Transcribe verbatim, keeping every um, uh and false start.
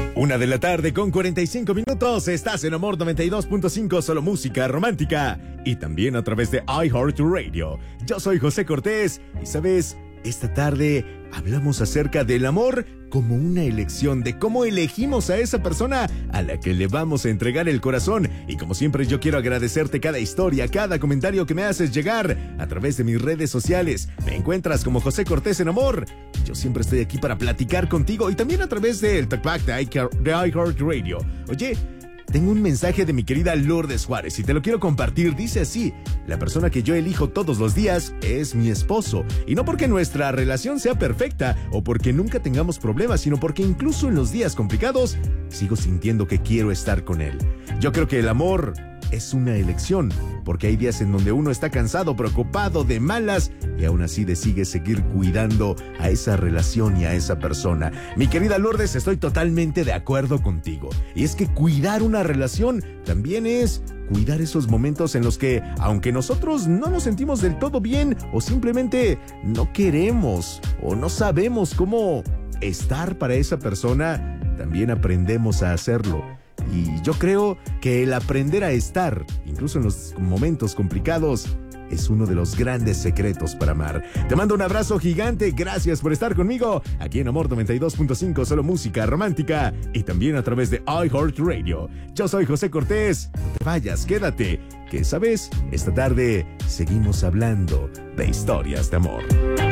Una de la tarde con cuarenta y cinco minutos. Estás en Amor noventa y dos punto cinco, solo música romántica. Y también a través de iHeartRadio. Yo soy José Cortés. Y sabes, esta tarde hablamos acerca del amor como una elección, de cómo elegimos a esa persona a la que le vamos a entregar el corazón. Y como siempre, yo quiero agradecerte cada historia, cada comentario que me haces llegar a través de mis redes sociales. Me encuentras como José Cortés en Amor. Yo siempre estoy aquí para platicar contigo y también a través del Talkback de iHeartRadio. Oye, tengo un mensaje de mi querida Lourdes Juárez y te lo quiero compartir. Dice así: la persona que yo elijo todos los días es mi esposo. Y no porque nuestra relación sea perfecta o porque nunca tengamos problemas, sino porque incluso en los días complicados sigo sintiendo que quiero estar con él. Yo creo que el amor es una elección, porque hay días en donde uno está cansado, preocupado, de malas, y aún así decide seguir cuidando a esa relación y a esa persona. Mi querida Lourdes, estoy totalmente de acuerdo contigo. Y es que cuidar una relación también es cuidar esos momentos en los que, aunque nosotros no nos sentimos del todo bien, o simplemente no queremos, o no sabemos cómo estar para esa persona, también aprendemos a hacerlo. Y yo creo que el aprender a estar, incluso en los momentos complicados, es uno de los grandes secretos para amar. Te mando un abrazo gigante, gracias por estar conmigo, aquí en Amor noventa y dos punto cinco, solo música romántica, y también a través de iHeartRadio. Yo soy José Cortés, no te vayas, quédate, que sabes, esta tarde seguimos hablando de historias de amor.